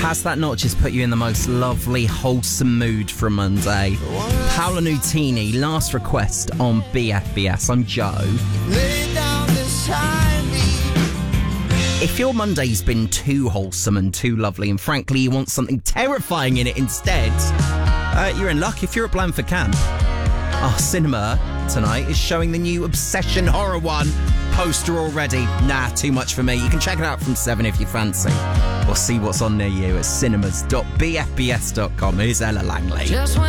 Has that not just put you in the most lovely, wholesome mood for a Monday? Paolo Nutini, Last Request on BFBS. I'm Joe. If your Monday's been too wholesome and too lovely, and frankly you want something terrifying in it instead, you're in luck if you're at Blandford Camp. Our cinema tonight is showing the new Obsession horror one. Poster already. Nah, too much for me. You can check it out from 7 if you fancy. Or see what's on near you at cinemas.bfbs.com. Here's Ella Langley.